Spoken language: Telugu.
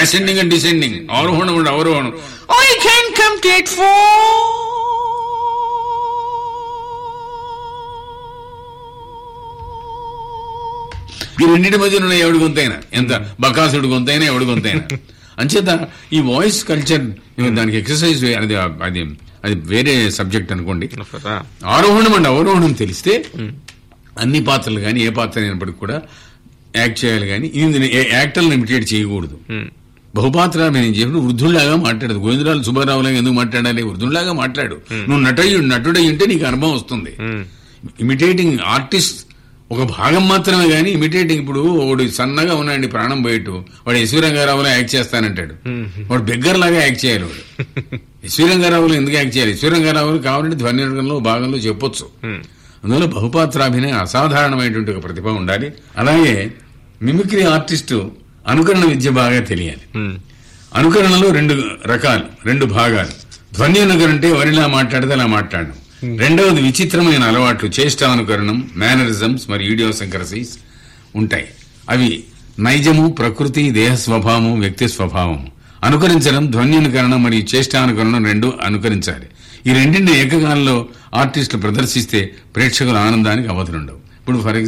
Ascending and descending, ఆరోహణం and అవరోహణం. I can complete ఈ రెండింటి మధ్య ఉన్న ఎవడి గొంతైనా, ఎంత బకాసుడి గొంతైనా ఎవడి గొంతైనా. అంచేత ఈ వాయిస్ కల్చర్ దానికి ఎక్సర్సైజ్ అది అది అది వేరే సబ్జెక్ట్ అనుకోండి. ఆరోహణం అండ్ అవరోహణం తెలిస్తే అన్ని పాత్రలు కానీ ఏ పాత్ర అయినప్పటికీ కూడా యాక్ట్ చేయాలి. కానీ ఇది యాక్టర్లను ఇమిటేట్ చేయకూడదు. బహుపాత్ర నేను చెప్పిన వృద్ధుల్లాగా మాట్లాడదు. గోవిందరాలు సుబ్బారావులాగా ఎందుకు మాట్లాడాలి? వృద్ధుల్లాగా మాట్లాడు. నువ్వు నటుడై ఉంటే నీకు అనుభవం వస్తుంది. ఇమిటేటింగ్ ఆర్టిస్ట్ ఒక భాగం మాత్రమే కానీ ఇమిటేటింగ్. ఇప్పుడు వాడు సన్నగా ఉన్నాడు, ప్రాణం పోయేట్టు, వాడు ఎస్వి రంగారావులో యాక్ట్ చేస్తానంటాడు. వాడు బెగ్గర్ లాగా యాక్ట్ చేయాలి. వాడు ఎస్వి రంగారావులో ఎందుకు యాక్ట్ చేయాలి? ఎస్వి రంగారావులు కావాలంటే ధ్వనిలో భాగంలో చెప్పొచ్చు. అందువల్ల బహుపాత్రాభినయ అసాధారణమైనటువంటి ఒక ప్రతిభ ఉండాలి. అలాగే మిమిక్రీ ఆర్టిస్టు అనుకరణ విద్య బాగా తెలియాలి. అనుకరణలో 2 రకాలు, 2 భాగాలు. ధ్వని అనుకరణ అంటే వరిలా మాట్లాడితే అలా మాట్లాడడం. రెండవది విచిత్రమైన అలవాట్లు, చేష్టానుకరణం, మేనరిజమ్స్ మరియు ఈడియోసింక్రసీస్ ఉంటాయి. అవి నైజము, ప్రకృతి, దేహ స్వభావము, వ్యక్తి స్వభావము. అనుకరించడం, ధ్వని అనుకరణ మరియు చేష్టానుకరణం 2 అనుకరించాలి. ఈ రెండింటిని ఏకకాలంలో ఆర్టిస్టులు ప్రదర్శిస్తే ప్రేక్షకుల ఆనందానికి అవధులుండవు. ఇప్పుడు ఫర్